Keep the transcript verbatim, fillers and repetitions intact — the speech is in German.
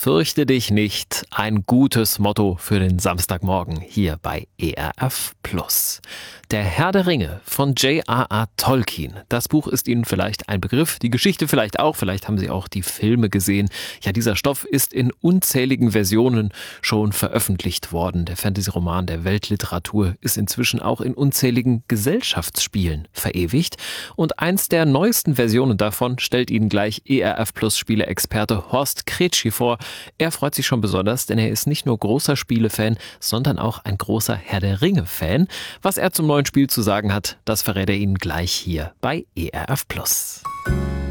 Fürchte dich nicht, ein gutes Motto für den Samstagmorgen hier bei E R F Plus. Der Herr der Ringe von J R R. Tolkien. Das Buch ist Ihnen vielleicht ein Begriff, die Geschichte vielleicht auch, vielleicht haben Sie auch die Filme gesehen. Ja, dieser Stoff ist in unzähligen Versionen schon veröffentlicht worden. Der Fantasy-Roman der Weltliteratur ist inzwischen auch in unzähligen Gesellschaftsspielen verewigt. Und eins der neuesten Versionen davon stellt Ihnen gleich E R F Plus Spieleexperte Horst Kretschi vor. Er freut sich schon besonders, denn er ist nicht nur großer Spielefan, sondern auch ein großer Herr der Ringe-Fan. Was er zum neuen Spiel zu sagen hat, das verrät er Ihnen gleich hier bei E R F Plus.